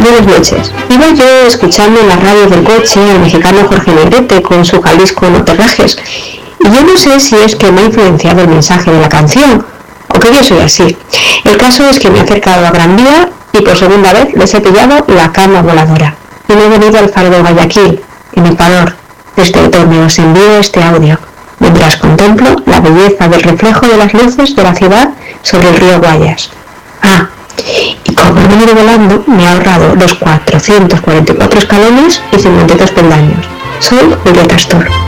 Buenas noches. Iba yo escuchando en la radio del coche al mexicano Jorge Negrete con su Jalisco no te rajes, y yo no sé si es que me ha influenciado el mensaje de la canción o que yo soy así. El caso es que me he acercado a Gran Vía y por segunda vez les he pillado la cama voladora y me he venido al faro de Guayaquil, en Ecuador, desde donde os envío este audio, mientras contemplo la belleza del reflejo de las luces de la ciudad sobre el río Guayas. Y como he venido volando, me he ahorrado los 444 escalones y 52 peldaños. Soy Julieta Astor.